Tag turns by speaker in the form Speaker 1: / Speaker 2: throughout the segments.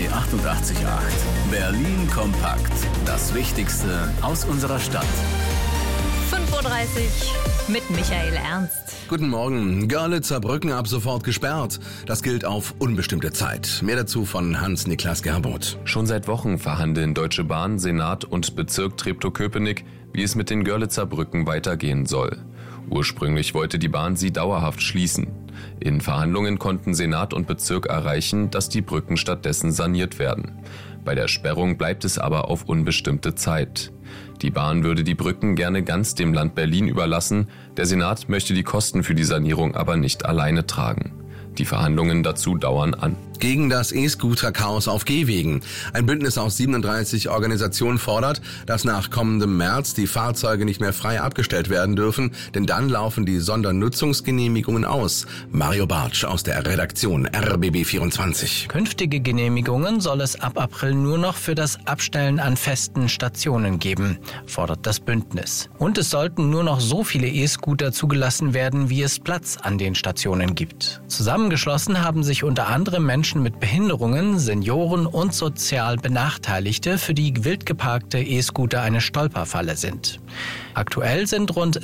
Speaker 1: 88,8. Berlin kompakt. Das Wichtigste aus unserer Stadt.
Speaker 2: 5:30 Uhr mit Michael Ernst.
Speaker 3: Guten Morgen. Görlitzer Brücken ab sofort gesperrt. Das gilt auf unbestimmte Zeit. Mehr dazu von Hans-Niklas Gerboth.
Speaker 4: Schon seit Wochen verhandeln Deutsche Bahn, Senat und Bezirk Treptow-Köpenick, wie es mit den Görlitzer Brücken weitergehen soll. Ursprünglich wollte die Bahn sie dauerhaft schließen. In Verhandlungen konnten Senat und Bezirk erreichen, dass die Brücken stattdessen saniert werden. Bei der Sperrung bleibt es aber auf unbestimmte Zeit. Die Bahn würde die Brücken gerne ganz dem Land Berlin überlassen. Der Senat möchte die Kosten für die Sanierung aber nicht alleine tragen. Die Verhandlungen dazu dauern an.
Speaker 3: Gegen das E-Scooter-Chaos auf Gehwegen. Ein Bündnis aus 37 Organisationen fordert, dass nach kommendem März die Fahrzeuge nicht mehr frei abgestellt werden dürfen, denn dann laufen die Sondernutzungsgenehmigungen aus. Mario Bartsch aus der Redaktion RBB24.
Speaker 5: Künftige Genehmigungen soll es ab April nur noch für das Abstellen an festen Stationen geben, fordert das Bündnis. Und es sollten nur noch so viele E-Scooter zugelassen werden, wie es Platz an den Stationen gibt. Zusammengeschlossen haben sich unter anderem Menschen mit Behinderungen, Senioren und sozial Benachteiligte, für die wild geparkte E-Scooter eine Stolperfalle sind. Aktuell sind rund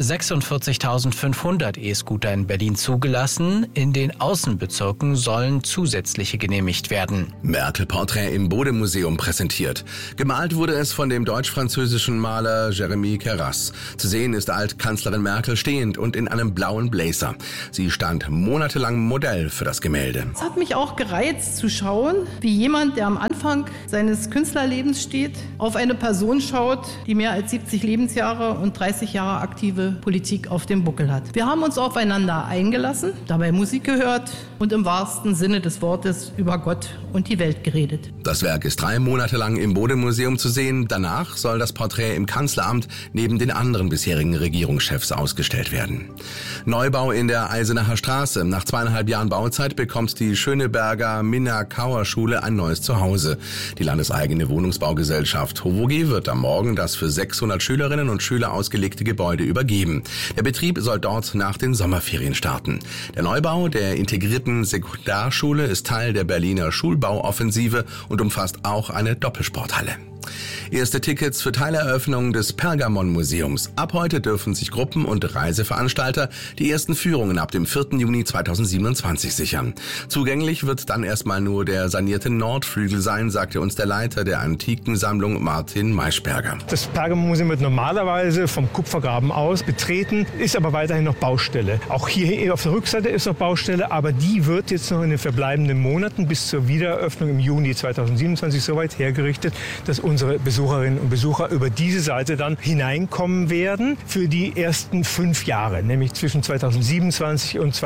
Speaker 5: 46.500 E-Scooter in Berlin zugelassen. In den Außenbezirken sollen zusätzliche genehmigt werden.
Speaker 3: Merkel-Porträt im Bode-Museum präsentiert. Gemalt wurde es von dem deutsch-französischen Maler Jérémy Carras. Zu sehen ist Altkanzlerin Merkel stehend und in einem blauen Blazer. Sie stand monatelang Modell für das Gemälde.
Speaker 6: Es hat mich auch gereizt zu schauen, wie jemand, der am Anfang seines Künstlerlebens steht, auf eine Person schaut, die mehr als 70 Lebensjahre und 30 Jahre aktive Politik auf dem Buckel hat. Wir haben uns aufeinander eingelassen, dabei Musik gehört und im wahrsten Sinne des Wortes über Gott und die Welt geredet.
Speaker 3: Das Werk ist 3 Monate lang im Bode-Museum zu sehen. Danach soll das Porträt im Kanzleramt neben den anderen bisherigen Regierungschefs ausgestellt werden. Neubau in der Eisenacher Straße. Nach 2,5 Jahren Bauzeit bekommt die Schöneberger Minna-Kauer-Schule ein neues Zuhause. Die landeseigene Wohnungsbaugesellschaft HOVOG wird am Morgen das für 600 Schülerinnen und Schüler ausgelegte Gebäude übergeben. Der Betrieb soll dort nach den Sommerferien starten. Der Neubau der integrierten Sekundarschule ist Teil der Berliner Schulbauoffensive und umfasst auch eine Doppelsporthalle. Erste Tickets für Teileröffnung des Pergamon-Museums. Ab heute dürfen sich Gruppen und Reiseveranstalter die ersten Führungen ab dem 4. Juni 2027 sichern. Zugänglich wird dann erstmal nur der sanierte Nordflügel sein, sagte uns der Leiter der Antikensammlung Martin Maischberger.
Speaker 7: Das Pergamon-Museum wird normalerweise vom Kupfergraben aus betreten, ist aber weiterhin noch Baustelle. Auch hier auf der Rückseite ist noch Baustelle, aber die wird jetzt noch in den verbleibenden Monaten bis zur Wiedereröffnung im Juni 2027 so weit hergerichtet, dass unsere Besucherinnen und Besucher über diese Seite dann hineinkommen werden für die ersten 5 Jahre, nämlich zwischen 2027 und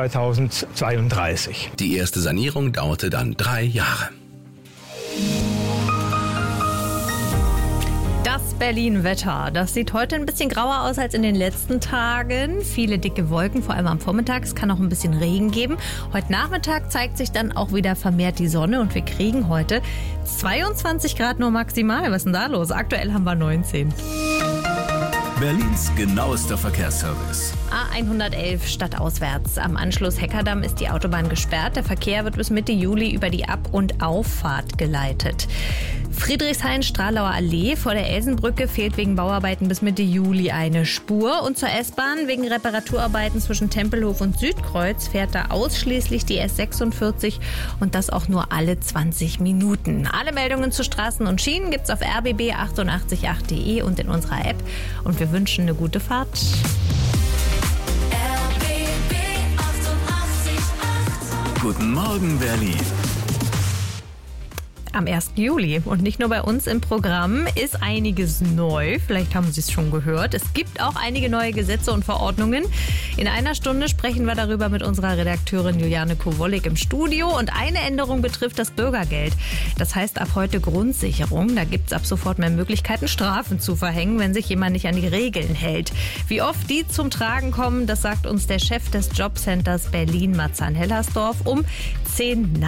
Speaker 7: 2032.
Speaker 3: Die erste Sanierung dauerte dann 3 Jahre.
Speaker 2: Das Berlin-Wetter, das sieht heute ein bisschen grauer aus als in den letzten Tagen. Viele dicke Wolken, vor allem am Vormittag. Es kann auch ein bisschen Regen geben. Heute Nachmittag zeigt sich dann auch wieder vermehrt die Sonne und wir kriegen heute 22 Grad nur maximal. Was ist denn da los? Aktuell haben wir 19.
Speaker 1: Berlins genauester Verkehrsservice.
Speaker 2: A111 stadtauswärts. Am Anschluss Heckerdamm ist die Autobahn gesperrt. Der Verkehr wird bis Mitte Juli über die Ab- und Auffahrt geleitet. Friedrichshain-Stralauer Allee vor der Elsenbrücke fehlt wegen Bauarbeiten bis Mitte Juli eine Spur. Und zur S-Bahn wegen Reparaturarbeiten zwischen Tempelhof und Südkreuz fährt da ausschließlich die S46 und das auch nur alle 20 Minuten. Alle Meldungen zu Straßen und Schienen gibt's auf rbb888.de und in unserer App. Und wir wünschen eine gute Fahrt.
Speaker 1: RBB 88,8. Guten Morgen, Berlin.
Speaker 2: Am 1. Juli und nicht nur bei uns im Programm ist einiges neu. Vielleicht haben Sie es schon gehört. Es gibt auch einige neue Gesetze und Verordnungen. In einer Stunde sprechen wir darüber mit unserer Redakteurin Juliane Kowollik im Studio. Und eine Änderung betrifft das Bürgergeld. Das heißt ab heute Grundsicherung. Da gibt es ab sofort mehr Möglichkeiten, Strafen zu verhängen, wenn sich jemand nicht an die Regeln hält. Wie oft die zum Tragen kommen, das sagt uns der Chef des Jobcenters Berlin, Marzahn-Hellersdorf, um 10 nach